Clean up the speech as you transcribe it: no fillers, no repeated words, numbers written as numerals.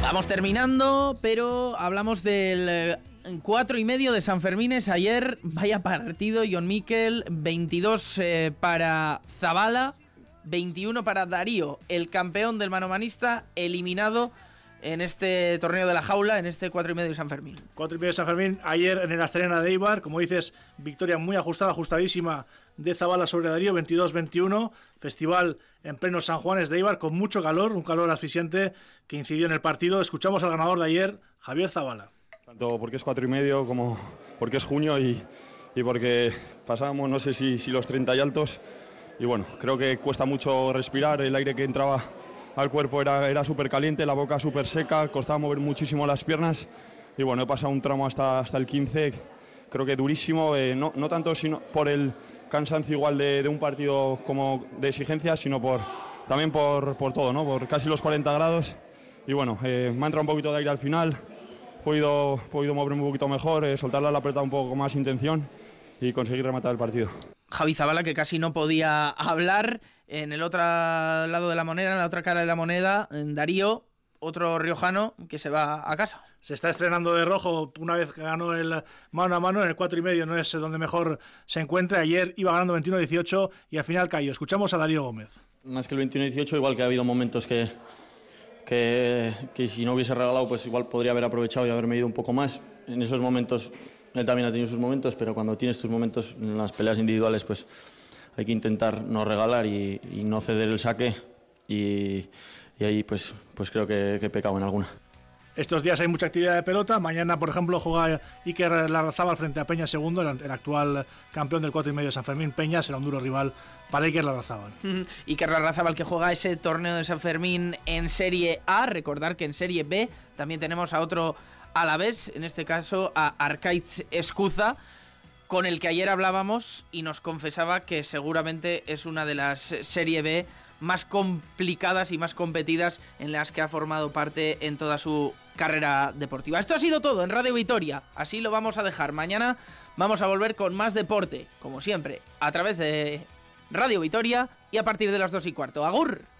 Vamos terminando, pero hablamos del 4:30 de Sanfermines. Ayer, vaya partido, Jon Miquel, 22 para Zabala, 21 para Darío, el campeón del manomanista, eliminado en este torneo de la jaula, en este 4:30 de San Fermín. 4:30 de San Fermín, ayer en el Asturiana de Eibar, como dices, victoria muy ajustada, ajustadísima de Zabala sobre Darío, 22-21, festival en pleno San Juanes de Eibar, con mucho calor, un calor asfixiante que incidió en el partido. Escuchamos al ganador de ayer, Javier Zabala. Tanto porque es 4:30 como porque es junio y porque pasábamos, no sé si los 30 y altos, y bueno, creo que cuesta mucho respirar, el aire que entraba al cuerpo era súper caliente, la boca súper seca, costaba mover muchísimo las piernas y bueno, he pasado un tramo hasta el 15, creo que durísimo, no tanto sino por el cansancio igual de un partido como de exigencia, sino también por todo, ¿no? Por casi los 40 grados y bueno, me ha entrado un poquito de aire al final, he podido moverme un poquito mejor, soltarla la pelota un poco con más intención y conseguir rematar el partido. Javi Zabala, que casi no podía hablar. En el otro lado de la moneda, en la otra cara de la moneda, Darío, otro riojano que se va a casa. Se está estrenando de rojo una vez que ganó el mano a mano. En el 4:30 no es donde mejor se encuentra. Ayer iba ganando 21-18 y al final cayó. Escuchamos a Darío Gómez. Más que el 21-18, igual que ha habido momentos que si no hubiese regalado, pues igual podría haber aprovechado y haberme ido un poco más. En esos momentos él también ha tenido sus momentos, pero cuando tienes tus momentos en las peleas individuales, pues hay que intentar no regalar y no ceder el saque, y ahí pues creo que he pecado en alguna. Estos días hay mucha actividad de pelota. Mañana, por ejemplo, juega Iker Larrazábal frente a Peña segundo, el actual campeón del 4:30 de San Fermín. Peña será un duro rival para Iker Larrazábal. Iker Larrazábal, que juega ese torneo de San Fermín en Serie A. Recordar que en Serie B también tenemos a otro alavés, en este caso a Arkaitz Escuza, con el que ayer hablábamos y nos confesaba que seguramente es una de las Serie B más complicadas y más competidas en las que ha formado parte en toda su carrera deportiva. Esto ha sido todo en Radio Vitoria, así lo vamos a dejar. Mañana vamos a volver con más deporte, como siempre, a través de Radio Vitoria y a partir de las 2:15. ¡Agur!